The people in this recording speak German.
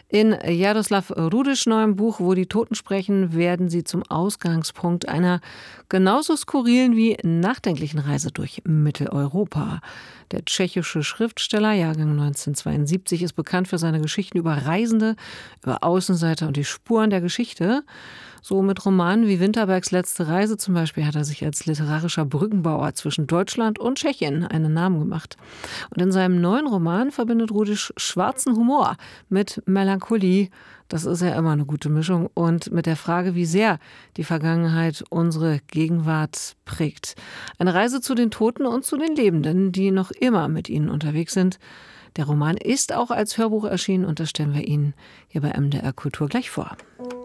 In Jaroslav Rudischs neuem Buch »Wo die Toten sprechen« werden sie zum Ausgangspunkt einer genauso skurrilen wie nachdenklichen Reise durch Mitteleuropa. Der tschechische Schriftsteller, Jahrgang 1972, ist bekannt für seine Geschichten über Reisende, über Außenseiter und die Spuren der Geschichte. So mit Romanen wie Winterbergs letzte Reise zum Beispiel hat er sich als literarischer Brückenbauer zwischen Deutschland und Tschechien einen Namen gemacht. Und in seinem neuen Roman verbindet Rudisch schwarzen Humor mit Melancholie. Das ist ja immer eine gute Mischung. Und mit der Frage, wie sehr die Vergangenheit unsere Gegenwart prägt. Eine Reise zu den Toten und zu den Lebenden, die noch immer mit ihnen unterwegs sind. Der Roman ist auch als Hörbuch erschienen und das stellen wir Ihnen hier bei MDR Kultur gleich vor.